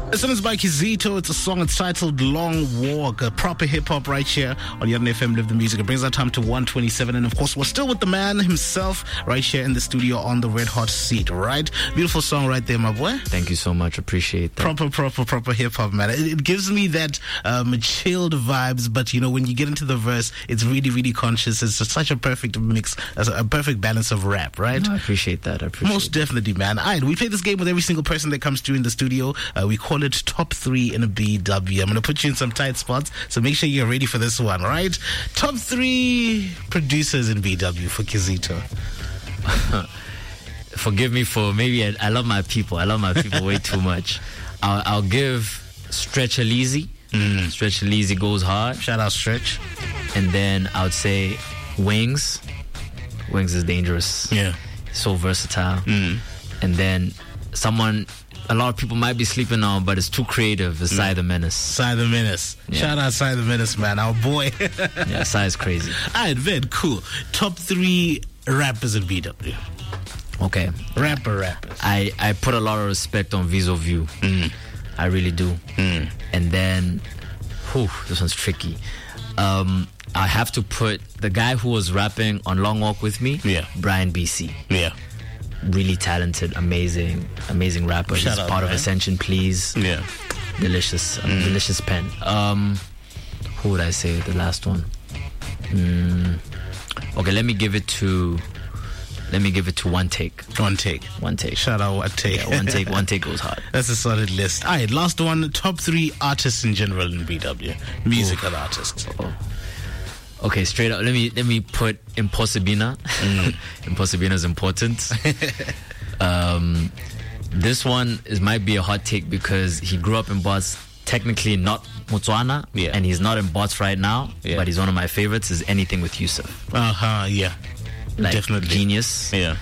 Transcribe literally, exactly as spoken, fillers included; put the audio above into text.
This one is by Kizito. It's a song. It's titled Long Walk. A proper hip-hop right here on Yodin F M Live the Music. It brings our time to one twenty-seven. And, of course, we're still with the man himself right here in the studio on the red hot seat, right? Beautiful song right there, my boy. Thank you so much. Appreciate that. Proper, proper, proper hip-hop, man. It, it gives me that um, chilled vibes, but, you know, when you get into the verse, it's really, really conscious. It's just such a perfect mix, a perfect balance of rap, right? No, I appreciate that. I appreciate Most definitely, man. All right, we play this game with every single person that comes through in the studio. Uh, we call it Top three in a B W. I'm going to put you in some tight spots, so make sure you're ready for this one, right? Top three producers in B W for Kizito. Forgive me for maybe I, I love my people. I love my people way too much. I'll, I'll give Stretch Alizé. Mm. Stretch Alizé goes hard. Shout out Stretch. And then I would say Wings. Wings is dangerous. Yeah. So versatile. Mm. And then someone a lot of people might be sleeping on, but it's too creative. It's Cy the Menace. Cy the Menace. Yeah. Shout out Cy the Menace, man. Our boy. Yeah, Cy is crazy. All right, Ved, cool. Top three rappers in B W. Okay. Rapper, rappers. I, I put a lot of respect on Viso View. Mm. I really do. Mm. And then, whew, this one's tricky. Um, I have to put the guy who was rapping on Long Walk with me, yeah. Brian B C. Yeah. Really talented, amazing, amazing rapper. Shout He's out, part man. of Ascension, Please. Yeah. Delicious, um, Mm. delicious pen. Um, who would I say? The last one. Mm. Okay, let me give it to. Let me give it to One Take. One Take. One Take. Shout out One Take. Yeah, One Take. One Take goes hard. That's a solid list. All right, last one. Top three artists in general in B W. Musical Oof. artists. Oh. Okay, straight up. Let me let me put Impossibina. Mm. Impossibina is important. um, this one is might be a hot take because he grew up in Bots. Technically not Botswana, yeah. and he's not in Bots right now. Yeah. But he's one of my favorites. Is Anything with Yusuf. Uh huh. Yeah. Like, definitely genius. Yeah.